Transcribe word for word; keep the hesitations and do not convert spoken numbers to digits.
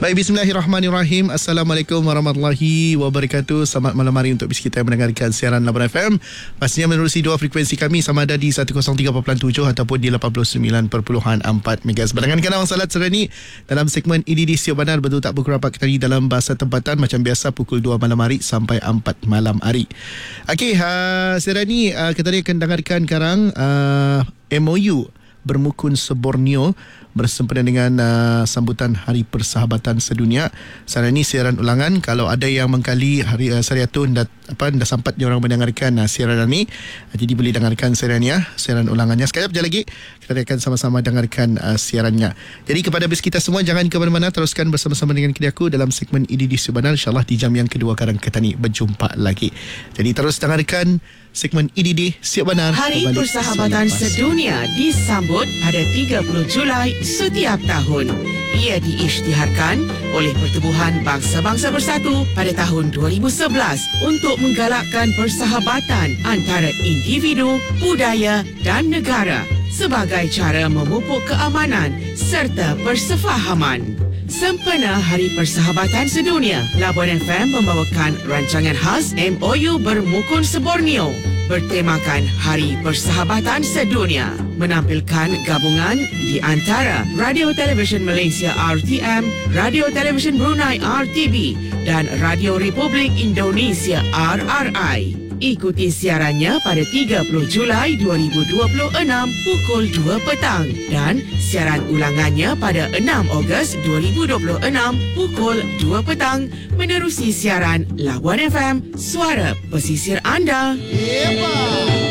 Baik, bismillahirrahmanirrahim. Assalamualaikum warahmatullahi wabarakatuh. Selamat malam hari untuk bis kita yang mendengarkan siaran Labuan F M. Pastinya menerusi dua frekuensi kami, sama ada di seratus tiga perpuluhan tujuh ataupun di lapan puluh sembilan perpuluhan empat megahertz. Berdengarkan awang salat serani dalam segmen ini di Siok Banar, betul tak pukul rapat tadi dalam bahasa tempatan macam biasa pukul dua malam hari sampai empat malam hari. Okey, uh, serani uh, kita akan dengarkan sekarang uh, M O U bermukun seborneo bersempena dengan uh, sambutan Hari Persahabatan Sedunia. Sekarang ini siaran ulangan. Kalau ada yang mengkali hari uh, Sariatun dah apa dah sempat diorang mendengarkan uh, siaran ini, uh, jadi boleh dengarkan siaran ya, siaran ulangannya. Sekejap je lagi kita akan sama-sama dengarkan uh, siarannya. Jadi kepada bis kita semua, jangan ke mana-mana, teruskan bersama-sama dengan aku dalam segmen ini di Siok Banar. InsyaAllah di jam yang kedua Karang Ketani berjumpa lagi. Jadi terus dengarkan segmen I D D Siok Banar. Hari Persahabatan Sedunia disambut pada tiga puluh Julai setiap tahun. Ia diisytiharkan oleh Pertubuhan Bangsa-Bangsa Bersatu pada tahun dua ribu sebelas untuk menggalakkan persahabatan antara individu, budaya dan negara sebagai cara memupuk keamanan serta persefahaman. Sempena Hari Persahabatan Sedunia, Labuan F M membawakan rancangan khas M O U bermukun seborneo bertemakan Hari Persahabatan Sedunia, menampilkan gabungan di antara Radio Television Malaysia R T M, Radio Television Brunei R T B dan Radio Republik Indonesia R R I. Ikuti siarannya pada tiga puluh Julai dua ribu dua puluh enam pukul dua petang dan siaran ulangannya pada enam Ogos dua ribu dua puluh enam pukul dua petang menerusi siaran Labuan F M, suara pesisir anda. Yepa.